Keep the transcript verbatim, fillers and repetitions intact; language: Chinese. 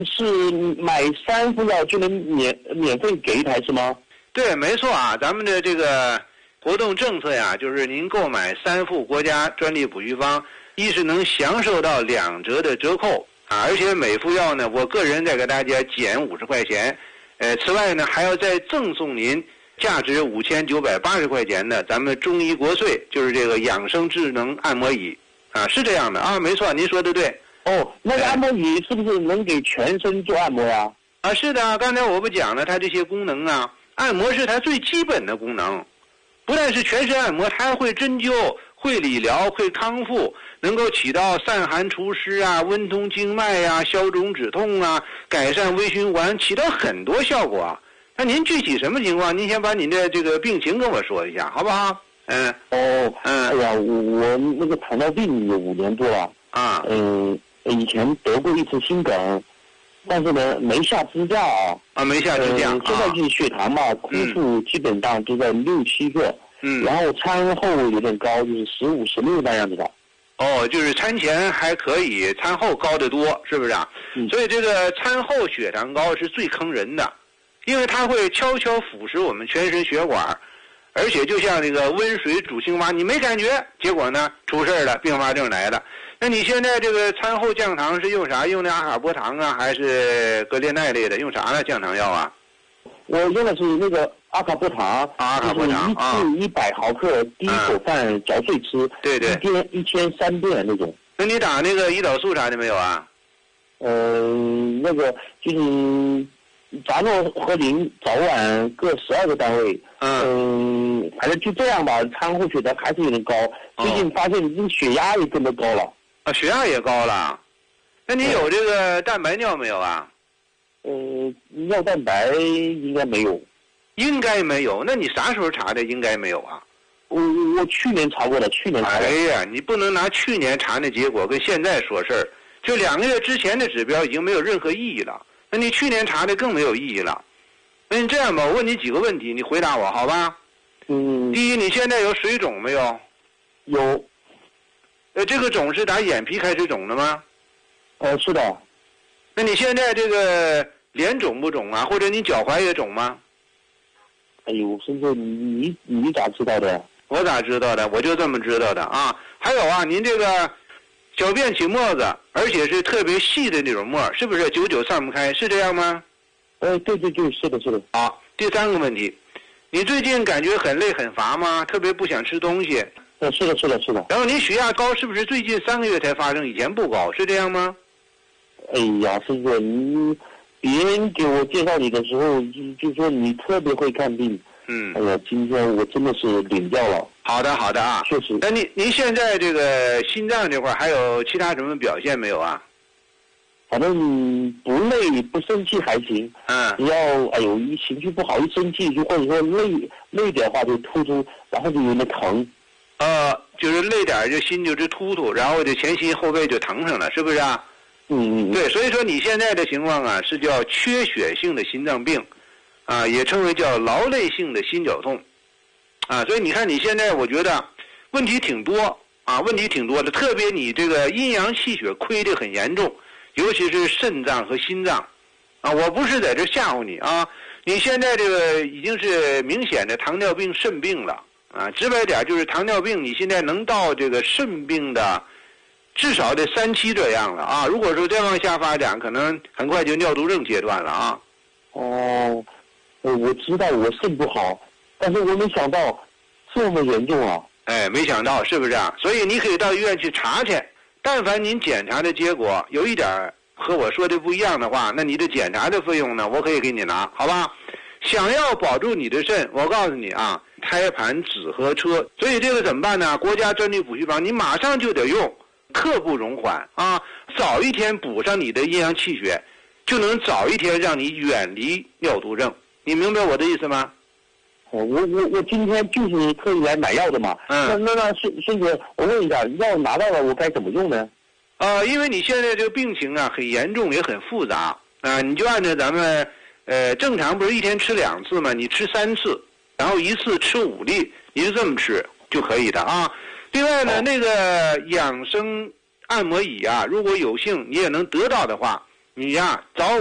是买三副药就能免免费给一台是吗？ 对，没错啊，咱们的这个活动政策呀，就是您购买三副国家专利补虚方，一是能享受到两折的折扣啊，而且每副药呢，我个人再给大家减五十块钱，呃，此外呢还要再赠送您价值五千九百八十块钱的咱们中医国粹，就是这个养生智能按摩椅啊，是这样的啊，没错，您说的对。 哦，那个按摩椅是不是能给全身做按摩呀？ 啊，是的，刚才我不讲了它这些功能啊，按摩是它最基本的功能，不但是全身按摩，它还会针灸、会理疗、会康复，能够起到散寒除湿啊、温通经脉呀、消肿止痛啊、改善微循环，起到很多效果啊。那您具体什么情况？您先把您的这个病情跟我说一下，好不好？嗯。 哦， 嗯。 哎呀，我我那个糖尿病有五年多了。 啊。 嗯。以前得过一次心梗，但是呢没下支架啊。 啊，没下支架。 呃、现在就是血糖嘛，空腹基本上都在六七个。 嗯。 然后餐后有点高，就是十五、十六那样子的。 哦，就是餐前还可以，餐后高得多，是不是啊？ 嗯。 所以这个餐后血糖高是最坑人的，因为它会悄悄腐蚀我们全身血管，而且就像这个温水煮青蛙，你没感觉，结果呢出事了，并发症来了。那你现在这个餐后降糖是用啥？用的阿卡波糖啊，还是格列奈类的？用啥呢？降糖药啊？ 我用的是那个阿卡波糖， 阿卡波糖啊，一次一百毫克，第一口饭嚼碎吃， 对对， 一天一天三遍那种。 那你打那个胰岛素啥的没有啊？ 呃，那个就是扎诺和林早晚各十二个单位。嗯、呃，反正就这样吧，餐后血糖还是有点高。最近发现这个血压也跟着高了。 啊，血压也高了。那你有这个蛋白尿没有啊？ 呃，尿蛋白应该没有。 应该没有？那你啥时候查的？应该没有啊。 我我去年查过的，去年查的。 哎呀，你不能拿去年查的结果跟现在说事儿。就两个月之前的指标已经没有任何意义了。那你去年查的更没有意义了。那你这样吧，我问你几个问题，你回答我好吧？ 嗯。 第一，你现在有水肿没有？ 有。 呃，这个肿是打眼皮开始肿的吗？ 呃，是的。 那你现在这个脸肿不肿啊？或者你脚踝也肿吗？ 哎呦，孙子，你你你咋知道的？ 我咋知道的？我就这么知道的啊。还有啊，您这个小便起沫子，而且是特别细的那种沫，是不是久久散不开？是这样吗？ 呃，对对对，是的，是的。 好，第三个问题，你最近感觉很累很乏吗？特别不想吃东西？ 呃，是的，是的，是的。 然后你血压高是不是最近三个月才发生？以前不高，是这样吗？ 哎呀，师傅，你别人给我介绍你的时候，就就说你特别会看病。 嗯。 哎呀，今天我真的是领教了。 好的，好的啊。 确实。 那您您现在这个心脏这块还有其他什么表现没有啊？ 反正不累不生气还行。 嗯。 只要哎呦一情绪不好，一生气就或者说累累点的话就突出，然后就有点疼。 呃，就是累点就心就直突突，然后就前心后背就疼上了，是不是啊？ 嗯嗯。 对，所以说你现在的情况啊是叫缺血性的心脏病，啊，也称为叫劳累性的心绞痛，啊，所以你看你现在我觉得问题挺多啊，问题挺多的，特别你这个阴阳气血亏得很严重，尤其是肾脏和心脏，啊，我不是在这吓唬你啊，你现在这个已经是明显的糖尿病肾病了。啊，直白点就是糖尿病，你现在能到这个肾病的，至少得三期这样了啊。如果说再往下发展，可能很快就尿毒症阶段了啊。 哦，我知道我肾不好，但是我没想到这么严重啊。 哎，没想到是不是啊？所以你可以到医院去查去，但凡您检查的结果有一点和我说的不一样的话，那你的检查的费用呢，我可以给你拿，好吧？想要保住你的肾，我告诉你啊，胎盘、脂和车，所以这个怎么办呢？国家专利补虚方，你马上就得用，刻不容缓啊！早一天补上你的阴阳气血，就能早一天让你远离尿毒症。你明白我的意思吗？ 我我我今天就是特意来买药的嘛。嗯。那那那孙孙哥，我问一下，药拿到了，我该怎么用呢？ 呃，因为你现在这个病情啊很严重，也很复杂啊，你就按照咱们。呃，正常不是一天吃两次吗？你吃三次，然后一次吃五粒，你就这么吃就可以的啊。另外呢，那个养生按摩椅啊，如果有幸你也能得到的话， 你呀早